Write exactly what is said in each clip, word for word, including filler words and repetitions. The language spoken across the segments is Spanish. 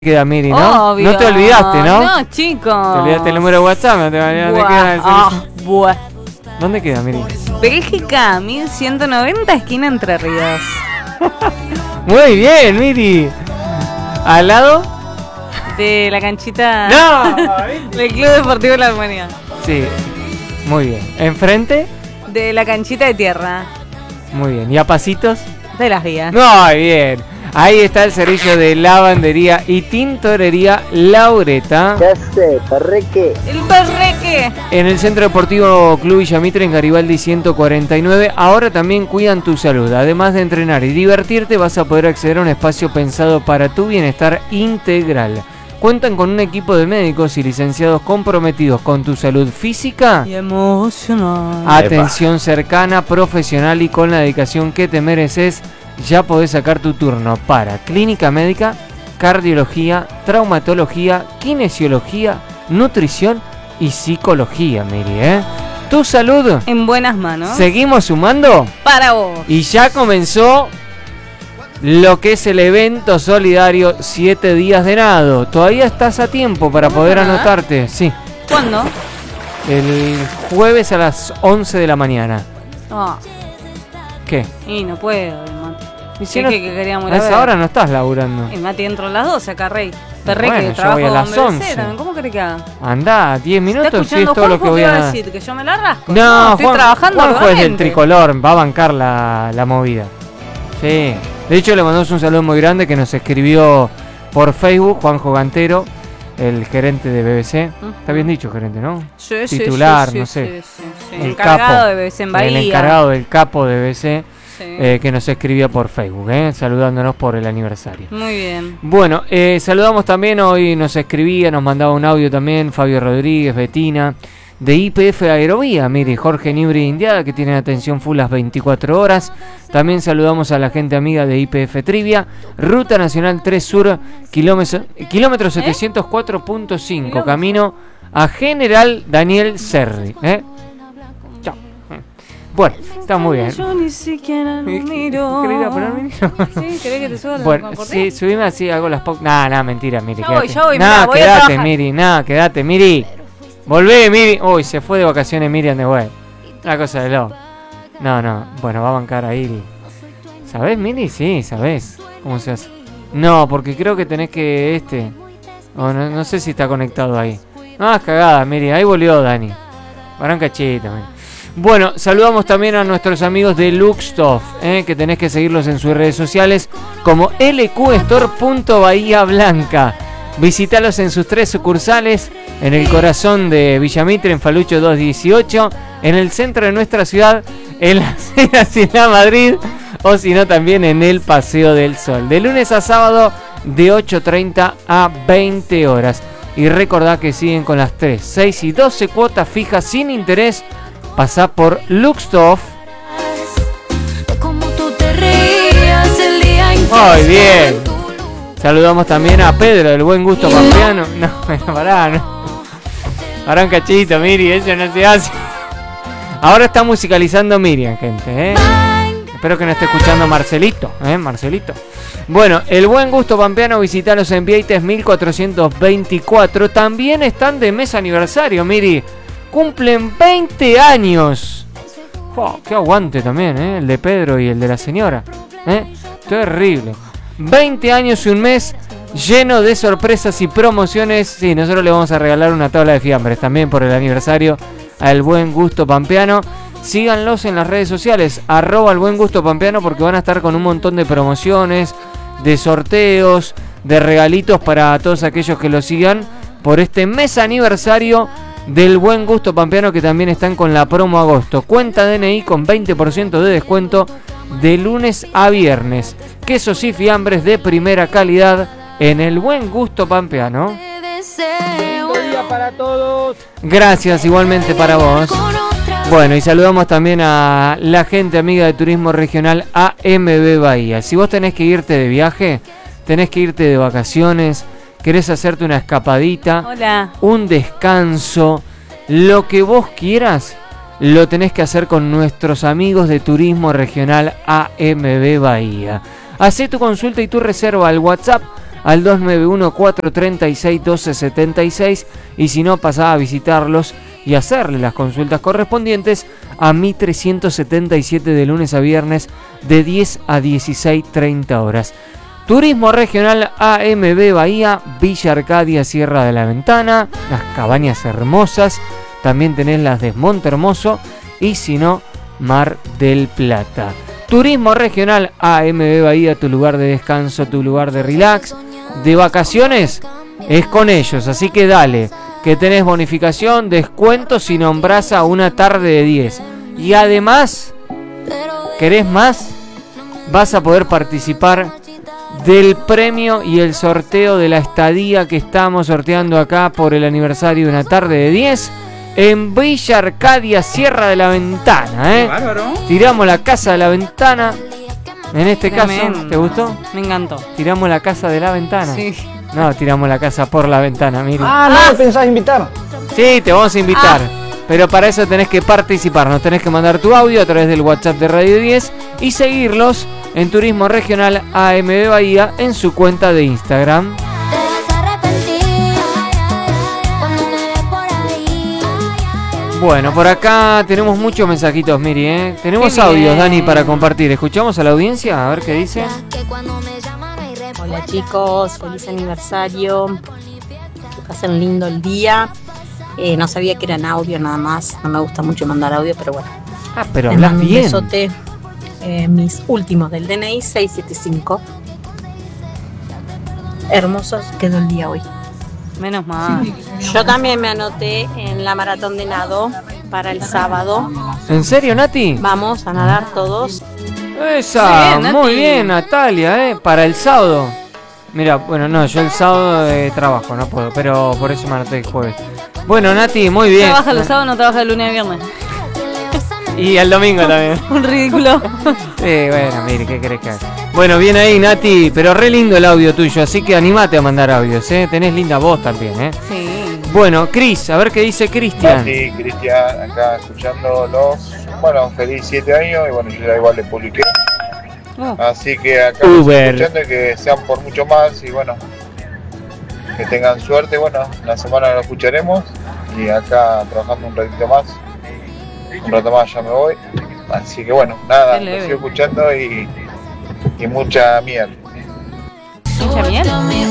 queda Miri, ¿no? Obvio. No te olvidaste, ¿no? No, chicos. Te olvidaste el número de WhatsApp, no te olvidaste dónde queda el Ah, servicio. buah. ¿Dónde queda Miri? Bélgica, mil ciento noventa, esquina Entre Ríos. Muy bien, Miri. ¿Al lado? De la canchita ¡No! del Club Deportivo La Armonía. Sí, muy bien. ¿Enfrente? De la canchita de tierra. Muy bien. ¿Y a pasitos? De las vías. Muy bien. Ahí está el servicio de lavandería y tintorería Laureta. ¿Qué hace, parreque? El perreque. En el Centro Deportivo Club Villamitre en Garibaldi ciento cuarenta y nueve. Ahora también cuidan tu salud. Además de entrenar y divertirte, vas a poder acceder a un espacio pensado para tu bienestar integral. Cuentan con un equipo de médicos y licenciados comprometidos con tu salud física Y emocional. atención cercana, profesional y con la dedicación que te mereces. Ya podés sacar tu turno para clínica médica, cardiología, traumatología, kinesiología, nutrición y psicología, Miri, ¿eh? Tu salud. En buenas manos. Seguimos sumando Para vos. y ya comenzó lo que es el evento solidario siete días de nado. Todavía estás a tiempo para poder ¿Verdad? anotarte. Sí, ¿Cuándo? el jueves a las once de la mañana. Ah, ¿Qué? y no puedo, el Mati. Y si Es no- que, que queríamos ir a a ver. esa hora no estás laburando. El Mati entró a las doce acá, Rey. Perreque, Bueno, yo trabajo voy a las con B B C once. también. ¿Cómo querés que haga? Andá, diez ¿Está minutos y es escuchando todo lo que Juanjo? voy ¿Qué a... va a decir? ¿Que yo me la rasco? No, estoy Juan, trabajando Juanjo es del realmente. Tricolor, va a bancar la, la movida. Sí. De hecho, le mandamos un saludo muy grande que nos escribió por Facebook, Juanjo Gantero, el gerente de B B C. Ujú. Está bien dicho, gerente, ¿no? Sí, sí, Titular, sí, no sí, sé. sí, sí. El Encargado capo. de B B C en Bahía. El encargado del capo de B B C, Sí. eh, que nos escribía por Facebook, eh, saludándonos por el aniversario. Muy bien. Bueno, eh, saludamos también, hoy nos escribía, nos mandaba un audio también, Fabio Rodríguez, Betina, de I P F Aerovía, mire, Jorge Nibri Indiada, que tienen atención full las veinticuatro horas. También saludamos a la gente amiga de I P F Trivia, Ruta Nacional tres Sur, kilómetro, kilómetro setecientos cuatro punto cinco, camino a General Daniel Serri. ¿eh? Chao. Bueno, está muy bien. Yo ni siquiera lo miro. ¿Querés ir a poner mi libro? Sí, ¿querés que te suba la Bueno, cortina? sí, subime así, hago las pocas. Nah, nah, mentira, Miri. Ya quédate. voy, ya voy, Nah, mirá, voy a quédate, trabajar. Miri, nah, quédate, Miri. Volvé, Miri. Uy, se fue de vacaciones Miriam de Güey. Una cosa de loco. No, no, bueno, va a bancar ahí. ¿Sabés, Miri? Sí, sabés cómo se hace. No, porque creo que tenés que este. O no, no sé si está conectado ahí. No, es cagada, Miri. Ahí volvió Dani. Para un cachito, Miri. Bueno, saludamos también a nuestros amigos de Luxtoff, eh, que tenés que seguirlos en sus redes sociales como L Q Store punto Bahía Blanca. Visítalos en sus tres sucursales, en el corazón de Villamitre, en Falucho doscientos dieciocho, en el centro de nuestra ciudad, en Las Heras y la Madrid, o si no también en el Paseo del Sol. De lunes a sábado de ocho treinta a veinte horas. Y recordá que siguen con las tres, seis y doce cuotas fijas sin interés. Pasá por Luxtoff. Muy bien. Saludamos también a Pedro del Buen Gusto Pampeano. No, pero pará, no. Pará un cachito, Miri, eso no se hace. Ahora está musicalizando Miriam, gente, ¿eh? Espero que no esté escuchando Marcelito, ¿eh? Marcelito. Bueno, el Buen Gusto Pampeano, visitalos en Vieites mil cuatrocientos veinticuatro. También están de mes aniversario, Miri. Cumplen veinte años. Oh, qué aguante también, ¿eh? El de Pedro y el de la señora, ¿eh? Terrible. veinte años y un mes lleno de sorpresas y promociones. Sí, nosotros le vamos a regalar una tabla de fiambres también por el aniversario al Buen Gusto Pampeano. Síganlos en las redes sociales, arroba al Buen Gusto Pampeano, porque van a estar con un montón de promociones, de sorteos, de regalitos para todos aquellos que lo sigan por este mes aniversario del Buen Gusto Pampeano, que también están con la promo agosto. Cuenta D N I con veinte por ciento de descuento de lunes a viernes. Quesos y fiambres de primera calidad en el Buen Gusto Pampeano. Buen día para todos. Gracias, igualmente para vos. Bueno, y saludamos también a la gente amiga de Turismo Regional A M B Bahía. Si vos tenés que irte de viaje, tenés que irte de vacaciones, querés hacerte una escapadita, Hola. un descanso, lo que vos quieras, lo tenés que hacer con nuestros amigos de Turismo Regional A M B Bahía. Hacé tu consulta y tu reserva al WhatsApp al dos nueve uno, cuatro tres seis, uno dos siete seis, y si no, pasá a visitarlos y hacerle las consultas correspondientes a Mitre ciento setenta y siete de lunes a viernes de diez a dieciséis treinta horas. Turismo regional A M B Bahía, Villa Arcadia, Sierra de la Ventana, las cabañas hermosas, también tenés las de Monte Hermoso y si no, Mar del Plata. Turismo regional A M B Bahía, tu lugar de descanso, tu lugar de relax, de vacaciones, es con ellos, así que dale, que tenés bonificación, descuento si nombrás a una tarde de diez. Y además, ¿querés más? Vas a poder participar del premio y el sorteo de la estadía que estamos sorteando acá por el aniversario de una tarde de diez en Villa Arcadia, Sierra de la Ventana, ¿eh? Bárbaro. Tiramos la casa de la ventana. En este Tremendo. caso, ¿te gustó? Me encantó. Tiramos la casa de la ventana. Sí. No, tiramos la casa por la ventana, mire. Ah, no me pensás invitar. Sí, te vamos a invitar. Pero para eso tenés que participar. Nos tenés que mandar tu audio a través del WhatsApp de Radio diez y seguirlos en Turismo Regional A M B Bahía en su cuenta de Instagram. Bueno, por acá tenemos muchos mensajitos, Miri, ¿eh? Tenemos Qué audios, bien. Dani, para compartir. ¿Escuchamos a la audiencia? A ver qué dice. Hola chicos, feliz aniversario, que pasen lindo el día. Eh, no sabía que eran audio nada más, no me gusta mucho mandar audio, pero bueno. Ah, pero Les hablas mando un bien. besote, eh, mis últimos del D N I seis siete cinco. Hermosos quedó el día hoy. Menos mal. Yo también me anoté en la maratón de nado para el sábado. ¿En serio, Nati? Vamos a nadar todos. Esa, Muy bien, muy Nati. bien, Natalia, ¿eh? Para el sábado. Mira, bueno, no, yo el sábado de trabajo no puedo, pero por eso me anoté el jueves. Bueno, Nati, muy bien. Trabaja los sábados, no trabaja el lunes a viernes. Y el domingo también. Un ridículo. Sí, bueno, mire, ¿qué querés que haga? Bueno, bien ahí, Nati, pero re lindo el audio tuyo, así que animate a mandar audios, ¿eh? Tenés linda voz también, ¿eh? Sí. Bueno, Cris, a ver qué dice Cristian. Sí, Cristian, acá escuchándolos. Bueno, feliz siete años y bueno, yo ya igual le publiqué. Oh. Así que acá Uber. los escuchando y que sean por mucho más y bueno, que tengan suerte. Bueno, la semana lo escucharemos y acá trabajando un ratito más. Un rato más ya me voy. Así que bueno, nada, Qué lo leve. sigo escuchando y, y mucha miel. Mucha miel.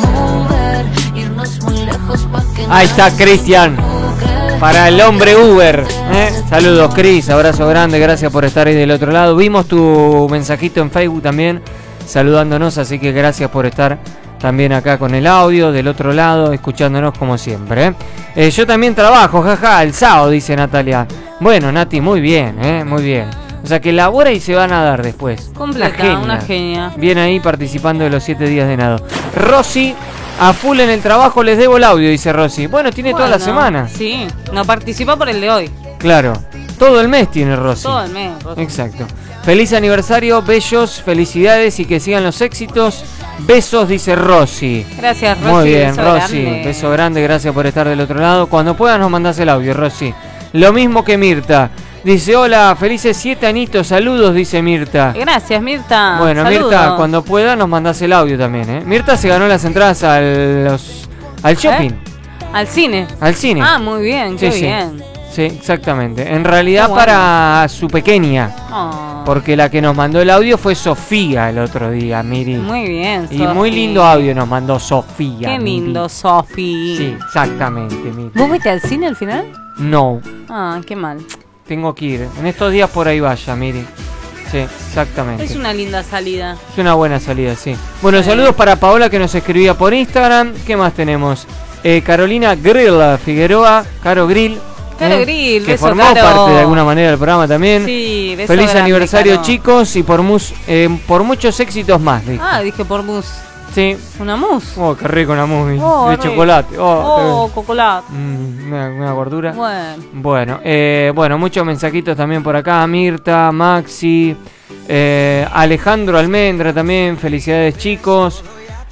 Ahí está Cristian, para el hombre Uber, ¿eh? Saludos, Cris, abrazo grande, gracias por estar ahí del otro lado. Vimos tu mensajito en Facebook también, saludándonos, así que gracias por estar también acá con el audio, del otro lado, escuchándonos como siempre, ¿eh? Eh, yo también trabajo, jaja, el sábado, dice Natalia. Bueno, Nati, muy bien, ¿eh? Muy bien. O sea que labora y se van a dar después. Completa, una genia. Bien ahí participando de los siete días de nado. Rosy, a full en el trabajo, les debo el audio, dice Rosy. Bueno, tiene toda la Bueno, semana. Sí, no participa por el de hoy. Claro, todo el mes tiene Rosy. Todo el mes. Rosy. Exacto. Feliz aniversario, bellos, felicidades y que sigan los éxitos. Besos, dice Rosy. Gracias, Rosy. Muy bien, beso Rosy. grande. Beso grande, gracias por estar del otro lado. Cuando puedas nos mandás el audio, Rosy. Lo mismo que Mirta. Dice, hola, felices siete anitos, saludos, dice Mirta. Gracias, Mirta. Bueno, Saludos. Mirta, cuando pueda nos mandás el audio también, ¿eh? Mirta se ganó las entradas al, los, al shopping, Al cine. al cine. Ah, muy bien, qué Sí, sí. bien. Sí, exactamente. En realidad Qué bueno. para su pequeña, Oh, porque la que nos mandó el audio fue Sofía el otro día, Miri. muy bien, y Sofi. muy lindo audio nos mandó Sofía. Qué Miri. lindo, Sofi. Sí, exactamente, Miri. ¿Vos fuiste al cine al final? No, Ah, qué mal. tengo que ir. En estos días por ahí vaya, Miri. Sí, exactamente. Es una linda salida. Es una buena salida, sí. Bueno, Sí. saludos para Paola que nos escribía por Instagram. ¿Qué más tenemos? Eh, Carolina Grill Figueroa, Caro Grill. Caro eh, Grill, que beso, formó Caro. parte de alguna manera del programa también. Sí, beso Feliz grande, aniversario, Caro. chicos, y por mus, eh, por muchos éxitos más, dijo. Ah, dije por mousse. Sí. ¿Una mousse? Oh, qué rico una movie. Oh, de rico. chocolate. Oh, Oh, cocolate. qué- mm, una, una gordura. Bueno. Bueno, eh, bueno, muchos mensajitos también por acá. Mirta, Maxi, eh, Alejandro Almendra también. Felicidades, chicos.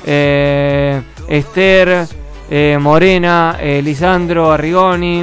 Eh, Esther, eh, Morena, eh, Lisandro Arrigoni.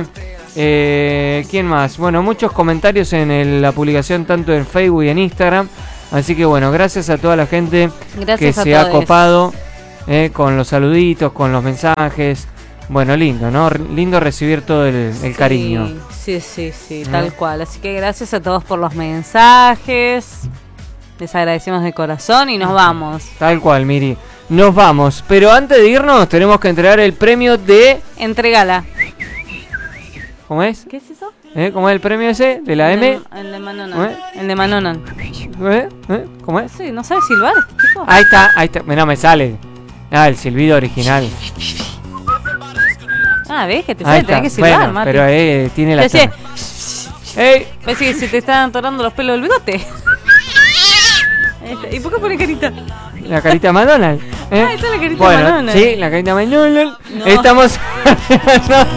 Eh, ¿Quién más? Bueno, muchos comentarios en el- la publicación tanto en Facebook y en Instagram. Así que bueno, gracias a toda la gente Gracias que a se ha todos. copado eh, con los saluditos, con los mensajes. Bueno, lindo, ¿no? Lindo recibir todo el, el Sí, cariño. Sí, sí, sí, ¿no? tal cual. Así que gracias a todos por los mensajes. Les agradecemos de corazón y nos vamos. Tal cual, Miri. Nos vamos, pero antes de irnos tenemos que entregar el premio de... Entregala. ¿Cómo es? ¿Qué es eso? ¿Eh? ¿Cómo es el premio ese? ¿De la El M? de- El de ¿Eh? Manonan. El de Manonan. ¿Eh? ¿Eh? ¿Cómo es? Sí, ¿no sabe silbar este chico? Ahí está, ahí está. No me sale. Ah, el silbido original. Ah, ves que te Ahí sale, tenés que está. silbar, Bueno, Mati. pero eh, tiene la... Te hacía- ¡Ey! Parece que se te están atorando los pelos del bigote. Ahí está. ¿Y por qué pone carita? La carita McDonald's. ¿eh? Ah, esa es la carita bueno, McDonald's. sí, la carita McDonald's. No. Estamos... no.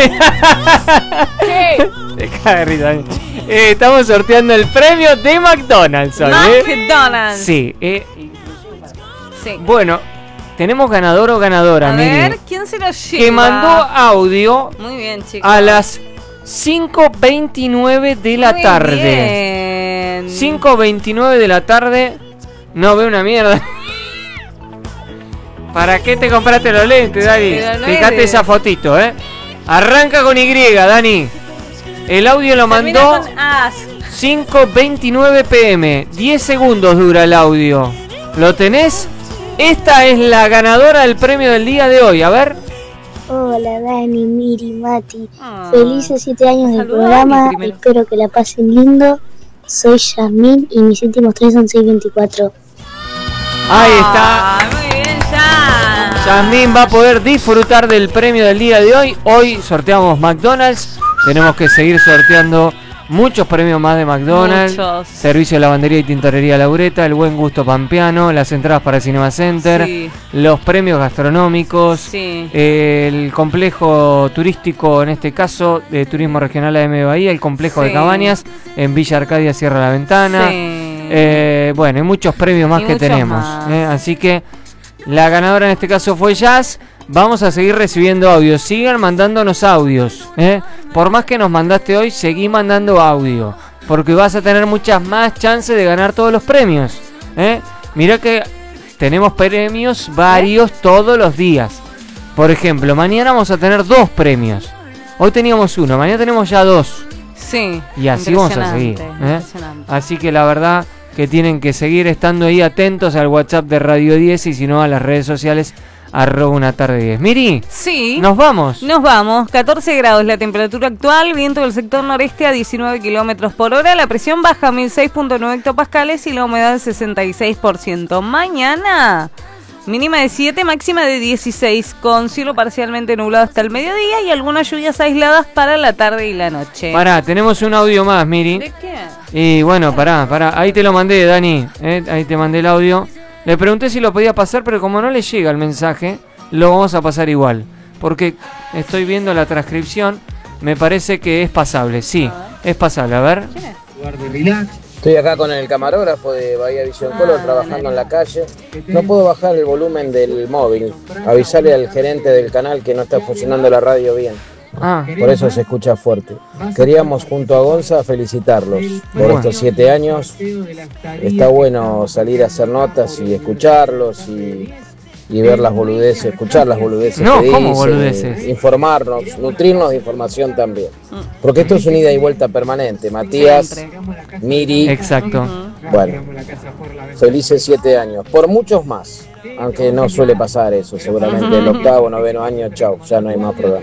Te caga de risa, eh. Eh, estamos sorteando el premio de McDonald's hoy, ¿eh? McDonald's. Sí, eh, Sí. bueno, tenemos ganador o ganadora, A Miri, ver, ¿quién se lo lleva? que mandó audio Muy bien, chicos. a las cinco veintinueve de la Muy tarde. bien. cinco veintinueve de la tarde. No veo una mierda. ¿Para qué te compraste los lentes, Dani? Pero no Fíjate es de- esa fotito, ¿eh? Arranca con Y, Dani. El audio lo Termina mandó con as. cinco veintinueve pm. diez segundos dura el audio. ¿Lo tenés? Esta es la ganadora del premio del día de hoy. A ver. Hola Dani, Miri, Mati. Ah. Felices siete años del Saluda a programa. Dani primero. Espero que la pasen lindo. Soy Yasmín y mis últimos tres son seis veinticuatro. Ahí está. Ah, muy bien, ya. Yasmín va a poder disfrutar del premio del día de hoy. Hoy sorteamos McDonald's. Tenemos que seguir sorteando muchos premios más de McDonald's. Muchos. Servicio de lavandería y tintorería Laureta, el Buen Gusto Pampeano, las entradas para Cinema Center, Sí. los premios gastronómicos, Sí. el complejo turístico, en este caso de Turismo Regional A M Bahía, el complejo de Sí. Cabañas en Villa Arcadia, Cierra la Ventana. Sí. Eh, bueno, y muchos premios más Y que muchos tenemos. más. eh, así que la ganadora en este caso fue Jazz. Vamos a seguir recibiendo audios. Sigan mandándonos audios. eh. Por más que nos mandaste hoy, seguí mandando audio. Porque vas a tener muchas más chances de ganar todos los premios. eh. Mirá que tenemos premios varios todos los días. Por ejemplo, mañana vamos a tener dos premios. Hoy teníamos uno, mañana tenemos ya dos. Sí. Y así vamos a seguir. Impresionante, ¿eh? impresionante. Así que la verdad que tienen que seguir estando ahí atentos al WhatsApp de Radio diez y si no a las redes sociales arroba una tarde diez. Miri, Sí. nos vamos. Nos vamos, catorce grados la temperatura actual, viento del sector noreste a diecinueve kilómetros por hora, la presión baja a mil seis punto nueve hectopascales y la humedad sesenta y seis por ciento. Mañana, mínima de siete, máxima de dieciséis, con cielo parcialmente nublado hasta el mediodía y algunas lluvias aisladas para la tarde y la noche. Pará, tenemos un audio más, Miri. ¿De qué? Y bueno, pará, pará. Ahí te lo mandé, Dani. ¿eh? Ahí te mandé el audio. Le pregunté si lo podía pasar, pero como no le llega el mensaje, lo vamos a pasar igual. Porque estoy viendo la transcripción, me parece que es pasable. Sí, es pasable. A ver. Estoy acá con el camarógrafo de Bahía Vision Color trabajando en la calle. No puedo bajar el volumen del móvil. Avisarle al gerente del canal que no está funcionando la radio bien. Ah, Por eso se escucha fuerte. Queríamos junto a Gonza felicitarlos por estos siete años. Está bueno salir a hacer notas y escucharlos y, y ver las boludeces, escuchar las boludeces No, que ¿cómo dicen, boludeces? informarnos, nutrirnos de información también. Porque esto es una ida y vuelta permanente. Matías, Siempre. Miri, exacto. bueno, felices siete años, por muchos más, aunque no suele pasar eso, seguramente el octavo, noveno año, chau, ya no hay más programa.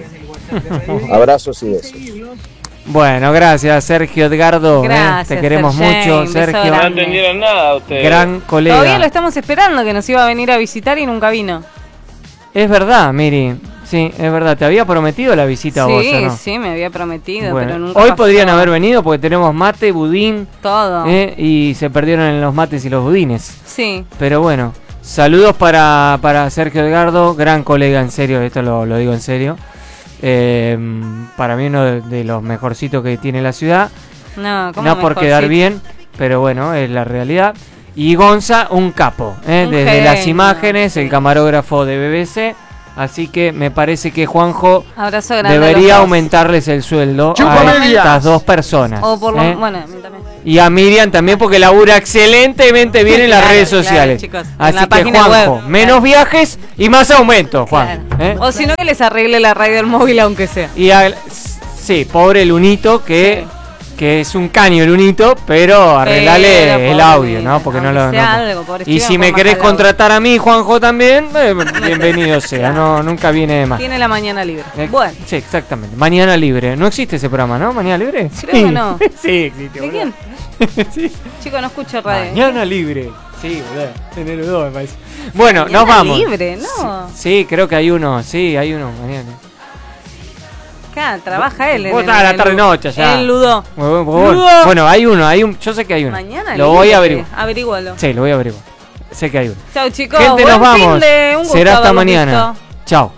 Abrazos y besos. Bueno, gracias, Sergio Edgardo. ¿eh? Gracias, Te queremos Sergey, mucho, un beso Sergio. grande. No entendieron nada ustedes. Gran colega. Todavía lo estamos esperando, que nos iba a venir a visitar y nunca vino. Es verdad, Miri. Sí, es verdad. Te había prometido la visita a vos, Sí, ¿o no? sí, me había prometido, Bueno, pero nunca hoy pasó. podrían haber venido porque tenemos mate, budín, Todo. ¿eh? Y se perdieron en los mates y los budines. Sí. Pero bueno, saludos para, para Sergio Edgardo, gran colega, en serio, esto lo, lo digo en serio. Eh, para mí uno de, de los mejorcitos que tiene la ciudad. No, ¿cómo No por mejorcito? quedar bien, pero bueno, es la realidad. Y Gonza, un capo, ¿eh? Un desde las genio, imágenes, el camarógrafo de B B C. Así que me parece que Juanjo Abrazo grande a los debería dos. aumentarles el sueldo ¡Chupa a media! estas dos personas. O por lo ¿eh? bueno, a mí también. Y a Miriam también porque labura excelentemente bien en las Claro, redes claro, sociales. chicos, en Así la que página Juanjo, web. menos Claro. viajes y más aumento, Juan. Claro. ¿eh? O si no, que les arregle la radio del móvil, aunque sea. Y al- sí, pobre Lunito que, que es un caño el Lunito, pero arreglale Pero, el pobre audio, Lunito, ¿no? Porque no lo. aunque sea no- algo, pobre y chico, si me con querés baja el audio. contratar a mí, Juanjo también, eh, bienvenido sea, no, nunca viene de más. Tiene la mañana libre. Eh, Bueno, Sí, exactamente. Mañana libre. ¿No existe ese programa, no? ¿Mañana libre? Creo que no. Sí, existe. ¿de boludo. quién? Sí. Chico, no escucho radio. Mañana libre. Sí, boludo. En el dos me parece. Bueno, Mañana nos vamos. libre, ¿no? Sí, creo que hay uno. Sí, hay uno mañana. Acá trabaja él. en Vos el- estás a la en tarde el- noche ya. En Ludó. Bueno, bueno, Ludo. bueno, hay uno, hay un, yo sé que hay uno. Mañana Lo voy libre. a averiguar. Averígualo. Sí, lo voy a averiguar. Sé que hay uno. Chau, chicos. Gente, buen nos vamos. fin de- un gusto Será hasta haberlos mañana. visto. Chao.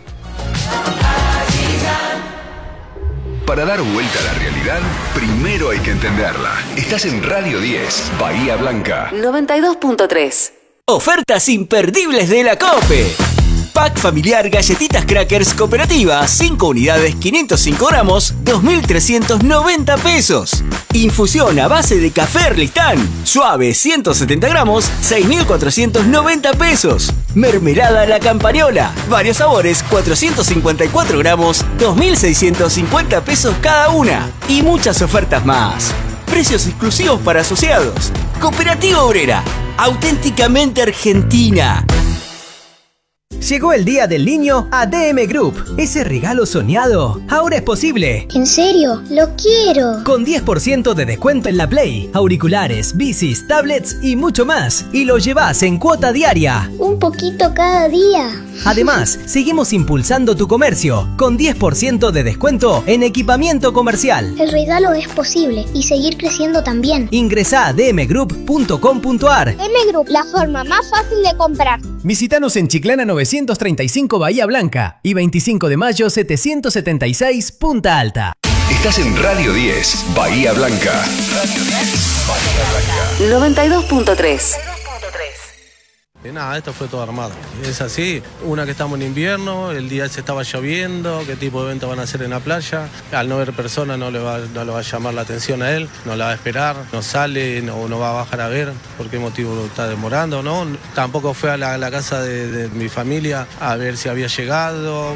Para dar vuelta a la realidad, primero hay que entenderla. Estás en Radio diez, Bahía Blanca. noventa y dos punto tres. Ofertas imperdibles de la COPE. Pack familiar galletitas crackers cooperativas, cinco unidades, quinientos cinco gramos, dos mil trescientos noventa pesos. Infusión a base de café Erlistán, suave, ciento setenta gramos, seis mil cuatrocientos noventa pesos. Mermelada La Campañola, varios sabores, cuatrocientos cincuenta y cuatro gramos, dos mil seiscientos cincuenta pesos cada una. Y muchas ofertas más. Precios exclusivos para asociados. Cooperativa Obrera, auténticamente argentina. Llegó el Día del Niño a D M Group. Ese regalo soñado ahora es posible. ¿En serio? ¡Lo quiero! Con diez por ciento de descuento en la Play, auriculares, bicis, tablets y mucho más. Y lo llevas en cuota diaria. Un poquito cada día. Además, seguimos impulsando tu comercio con diez por ciento de descuento en equipamiento comercial. El regalo es posible y seguir creciendo también. Ingresá a d m group punto com punto a r. D M Group, la forma más fácil de comprar. Visítanos en Chiclana novecientos treinta y cinco Bahía Blanca y veinticinco de mayo setecientos setenta y seis Punta Alta. Estás en Radio diez, Bahía Blanca. Radio diez, Bahía Blanca. noventa y dos punto tres. Eh, Nada, esto fue todo armado. Es así, una que estamos en invierno, el día se estaba lloviendo, qué tipo de evento van a hacer en la playa. Al no ver personas no le va, no le va a llamar la atención a él, no la va a esperar, no sale, no, no va a bajar a ver por qué motivo lo está demorando, ¿no? Tampoco fue a la, a la casa de, de mi familia a ver si había llegado.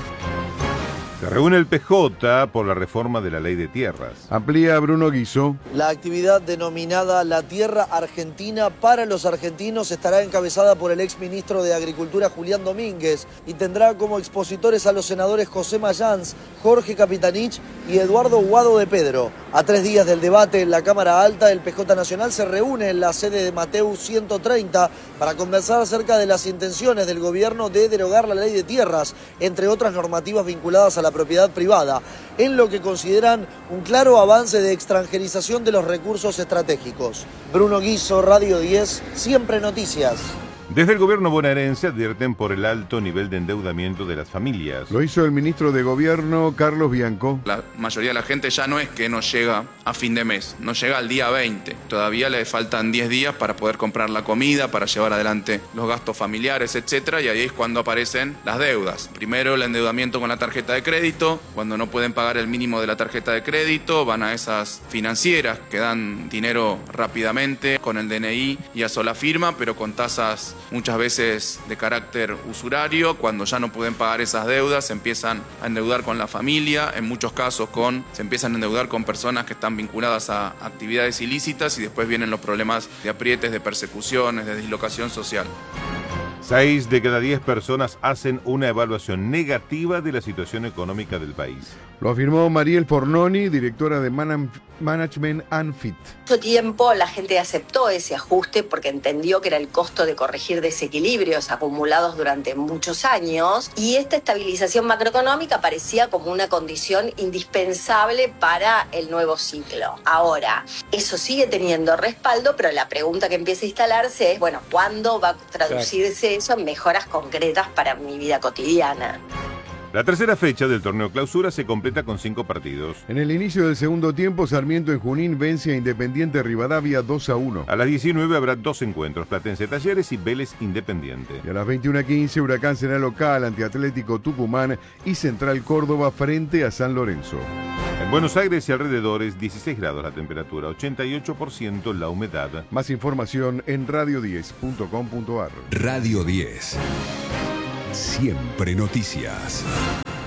Se reúne el P J por la reforma de la ley de tierras. Amplía Bruno Guiso. La actividad denominada La Tierra Argentina para los argentinos estará encabezada por el exministro de Agricultura Julián Domínguez y tendrá como expositores a los senadores José Mayans, Jorge Capitanich y Eduardo Guado de Pedro. A tres días del debate en la Cámara Alta, el P J Nacional se reúne en la sede de Mateu ciento treinta para conversar acerca de las intenciones del gobierno de derogar la ley de tierras, entre otras normativas vinculadas a la propiedad privada, en lo que consideran un claro avance de extranjerización de los recursos estratégicos. Bruno Guiso, Radio diez, Siempre Noticias. Desde el gobierno bonaerense advierten por el alto nivel de endeudamiento de las familias. Lo hizo el ministro de Gobierno, Carlos Bianco. La mayoría de la gente ya no es que no llega a fin de mes, no llega al día veinte. Todavía le faltan diez días para poder comprar la comida, para llevar adelante los gastos familiares, etcétera. Y ahí es cuando aparecen las deudas. Primero el endeudamiento con la tarjeta de crédito. Cuando no pueden pagar el mínimo de la tarjeta de crédito, van a esas financieras que dan dinero rápidamente con el D N I y a sola firma, pero con tasas muchas veces de carácter usurario. Cuando ya no pueden pagar esas deudas, se empiezan a endeudar con la familia, en muchos casos con, se empiezan a endeudar con personas que están vinculadas a actividades ilícitas y después vienen los problemas de aprietes, de persecuciones, de dislocación social. Seis de cada diez personas hacen una evaluación negativa de la situación económica del país. Lo afirmó Mariel Fornoni, directora de Man- Management Anfit. Mucho tiempo la gente aceptó ese ajuste porque entendió que era el costo de corregir desequilibrios acumulados durante muchos años y esta estabilización macroeconómica parecía como una condición indispensable para el nuevo ciclo. Ahora, eso sigue teniendo respaldo, pero la pregunta que empieza a instalarse es, bueno, ¿cuándo va a traducirse eso en mejoras concretas para mi vida cotidiana? La tercera fecha del torneo clausura se completa con cinco partidos. En el inicio del segundo tiempo, Sarmiento en Junín vence a Independiente Rivadavia dos a uno. A las diecinueve habrá dos encuentros, Platense Talleres y Vélez Independiente. Y a las veintiuna quince, Huracán será local ante Atlético Tucumán y Central Córdoba frente a San Lorenzo. En Buenos Aires y alrededores, dieciséis grados la temperatura, ochenta y ocho por ciento la humedad. Más información en radio diez punto com punto ar. Radio diez. Siempre noticias.